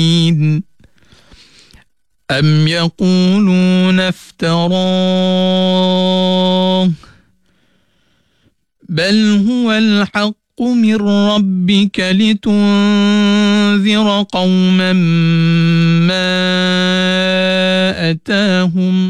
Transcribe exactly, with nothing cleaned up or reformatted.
أم يقولون افتراه بل هو الحق من ربك لتنذر قوما ما أتاهم